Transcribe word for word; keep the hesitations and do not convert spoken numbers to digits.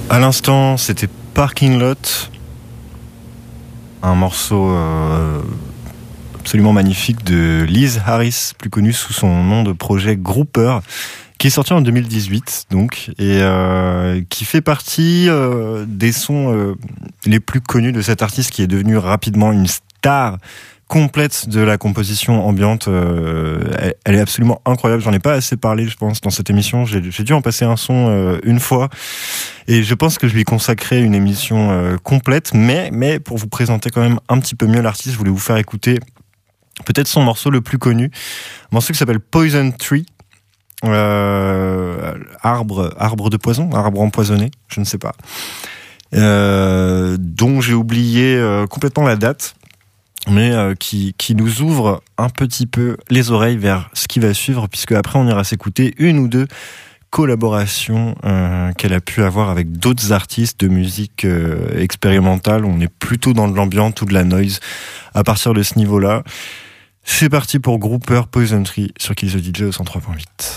À l'instant, c'était Parking Lot, un morceau euh, absolument magnifique de Liz Harris, plus connue sous son nom de projet Grouper, qui est sorti en deux mille dix-huit, donc, et euh, qui fait partie euh, des sons euh, les plus connus de cet artiste qui est devenu rapidement une star complète de la composition ambiante. Euh, elle, elle est absolument incroyable. J'en ai pas assez parlé, je pense, dans cette émission. J'ai, j'ai dû en passer un son euh, une fois, et je pense que je lui consacrerai une émission euh, complète. Mais, mais pour vous présenter quand même un petit peu mieux l'artiste, je voulais vous faire écouter peut-être son morceau le plus connu, un morceau qui s'appelle Poison Tree. Euh, arbre, arbre de poison, arbre empoisonné, je ne sais pas. Euh, dont j'ai oublié euh, complètement la date, mais euh, qui, qui nous ouvre un petit peu les oreilles vers ce qui va suivre, puisque après on ira s'écouter une ou deux collaborations euh, qu'elle a pu avoir avec d'autres artistes de musique euh, expérimentale. On est plutôt dans de l'ambiance ou de la noise à partir de ce niveau-là. C'est parti pour Grouper, Poison Tree sur Kill the D J au cent trois point huit.